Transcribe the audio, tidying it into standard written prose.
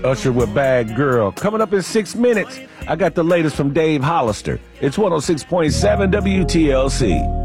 Usher with Bad Girl. Coming up in 6 minutes, I got the latest from Dave Hollister. It's 106.7 WTLC.